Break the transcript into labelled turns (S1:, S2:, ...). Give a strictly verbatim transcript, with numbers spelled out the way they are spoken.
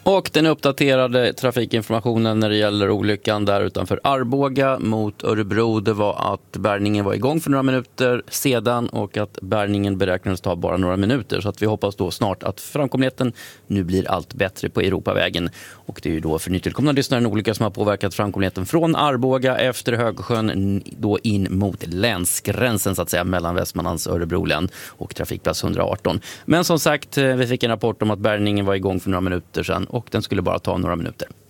S1: Och den uppdaterade trafikinformationen när det gäller olyckan där utanför Arboga mot Örebro, det var att bärgningen var igång för några minuter sedan och att bärgningen beräknades ta bara några minuter. Så att vi hoppas då snart att framkomligheten nu blir allt bättre på Europavägen. Och det är ju då för nytillkomna lyssnare en olycka som har påverkat framkomligheten från Arboga efter Högsjön då in mot länsgränsen så att säga mellan Västmanlands och Örebro län och trafikplats hundraarton. Men som sagt, vi fick en rapport om att bärgningen var igång för några minuter sedan och den skulle bara ta några minuter.